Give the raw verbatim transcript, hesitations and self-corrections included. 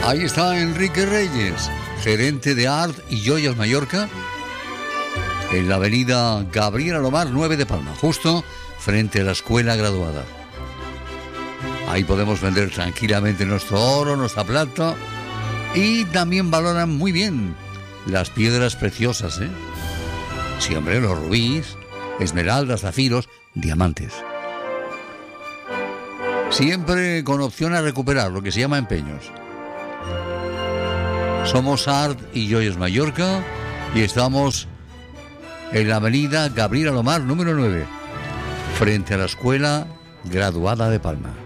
Ahí está Enrique Reyes, gerente de Art y Joyas Mallorca, en la avenida Gabriel Alomar nueve de Palma, justo frente a la escuela graduada. Ahí podemos vender tranquilamente nuestro oro, nuestra plata, y también valoran muy bien las piedras preciosas, ¿eh? Siempre los rubíes, esmeraldas, zafiros, diamantes. Siempre con opción a recuperar, lo que se llama empeños. Somos Art y Joyas Mallorca y estamos en la avenida Gabriel Alomar número nueve, frente a la escuela graduada de Palma.